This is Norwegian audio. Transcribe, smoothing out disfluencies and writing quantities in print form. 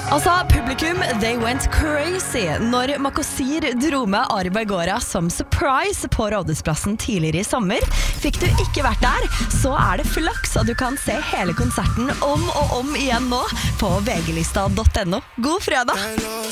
Altså, publikum, they went crazy når Makosir dro med Ari Baigora som surprise på Rådhusplassen tidligere i sommer. Fikk du ikke vært der, så det flaks at du kan se hele konserten om og om igjen nå på vglista.no. God fredag!